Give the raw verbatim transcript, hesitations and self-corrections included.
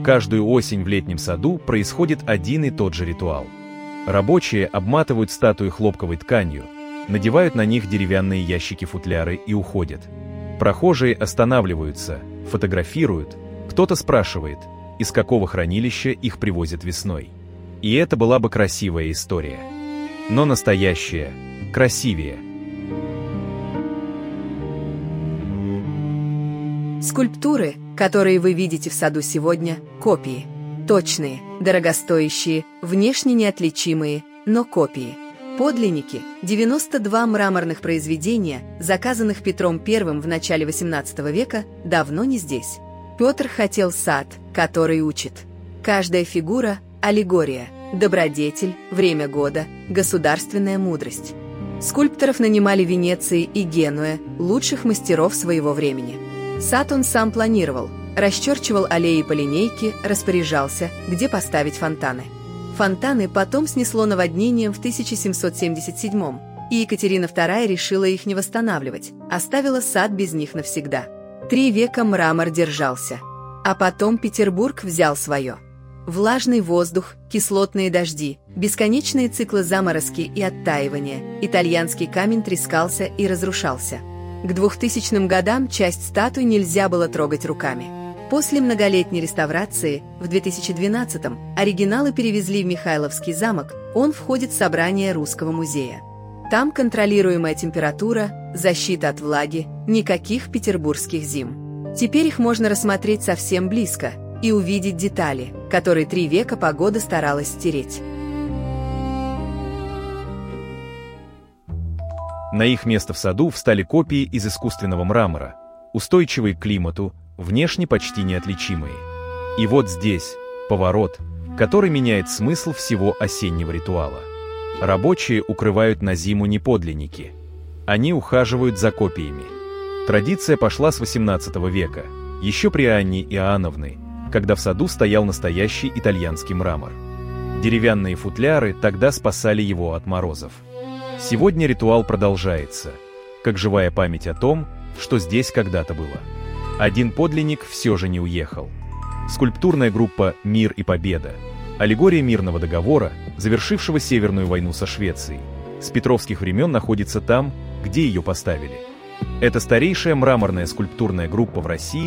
Каждую осень в летнем саду происходит один и тот же ритуал. Рабочие обматывают статуи хлопковой тканью, надевают на них деревянные ящики-футляры и уходят. Прохожие останавливаются, фотографируют, кто-то спрашивает, из какого хранилища их привозят весной. И это была бы красивая история. Но настоящая красивее. Скульптуры, которые вы видите в саду сегодня, копии. Точные, дорогостоящие, внешне неотличимые, но копии. Подлинники – девяносто два мраморных произведения, заказанных Петром Первым в начале восемнадцатого века, давно не здесь. Петр хотел сад, который учит. Каждая фигура – аллегория, добродетель, время года, государственная мудрость. Скульпторов нанимали в Венеции и Генуе, лучших мастеров своего времени. Сад он сам планировал, расчерчивал аллеи по линейке, распоряжался, где поставить фонтаны. Фонтаны потом снесло наводнением в тысяча семьсот семьдесят седьмом, и Екатерина Вторая решила их не восстанавливать, оставила сад без них навсегда. Три века мрамор держался. А потом Петербург взял свое. Влажный воздух, кислотные дожди, бесконечные циклы заморозки и оттаивания, итальянский камень трескался и разрушался. К двухтысячным годам часть статуй нельзя было трогать руками. После многолетней реставрации в две тысячи двенадцатом оригиналы перевезли в Михайловский замок, он входит в собрание Русского музея. Там контролируемая температура, защита от влаги, никаких петербургских зим. Теперь их можно рассмотреть совсем близко и увидеть детали, которые три века погода старалась стереть. На их место в саду встали копии из искусственного мрамора, устойчивые к климату, внешне почти неотличимые. И вот здесь поворот, который меняет смысл всего осеннего ритуала. Рабочие укрывают на зиму не подлинники. Они ухаживают за копиями. Традиция пошла с восемнадцатого века, еще при Анне Иоанновне, когда в саду стоял настоящий итальянский мрамор. Деревянные футляры тогда спасали его от морозов. Сегодня ритуал продолжается, как живая память о том, что здесь когда-то было. Один подлинник все же не уехал. Скульптурная группа «Мир и Победа», аллегория мирного договора, завершившего Северную войну со Швецией, с петровских времен находится там, где ее поставили. Это старейшая мраморная скульптурная группа в России,